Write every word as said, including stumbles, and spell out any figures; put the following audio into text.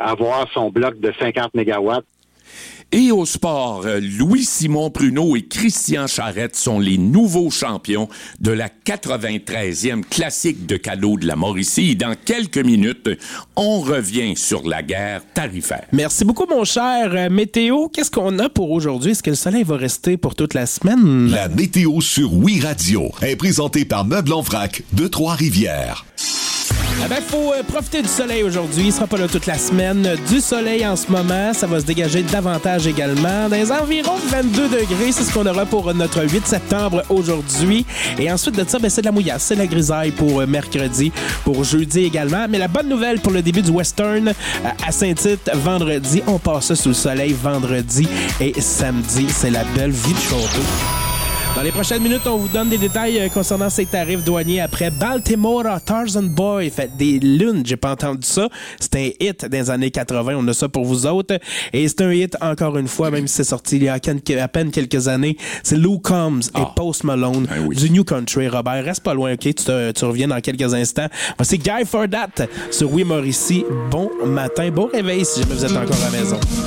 avoir son bloc de cinquante mégawatts. Et au sport, Louis-Simon Pruneau et Christian Charette sont les nouveaux champions de la quatre-vingt-treizième classique de cadeaux de la Mauricie. Dans quelques minutes, on revient sur la guerre tarifaire. Merci beaucoup, mon cher. Météo, qu'est-ce qu'on a pour aujourd'hui? Est-ce que le soleil va rester pour toute la semaine? La météo sur Oui Radio est présentée par Meubles en Vrac de Trois-Rivières. Il ben, faut euh, profiter du soleil aujourd'hui. Il sera pas là toute la semaine. Du soleil en ce moment. Ça va se dégager davantage également. Dans les environs de vingt-deux degrés, c'est ce qu'on aura pour notre huit septembre aujourd'hui. Et ensuite de ça, ben, c'est de la mouillasse. C'est la grisaille pour euh, mercredi, pour jeudi également. Mais la bonne nouvelle pour le début du Western euh, à Saint-Tite, vendredi. On passe sous le soleil vendredi et samedi. C'est la belle vie de Chaudeau. Dans les prochaines minutes, on vous donne des détails concernant ces tarifs douaniers après Baltimore Tarzan Boy. Fait des lunes, j'ai pas entendu ça. C'est un hit des années quatre-vingts. On a ça pour vous autres. Et c'est un hit, encore une fois, même si c'est sorti il y a à peine quelques années. C'est Lou Combs et oh. Post Malone ben oui. du New Country. Robert, reste pas loin, OK? Tu, te, tu reviens dans quelques instants. Voici Guy For That sur Oui Mauricie. Bon matin, bon réveil si jamais vous êtes encore à la maison.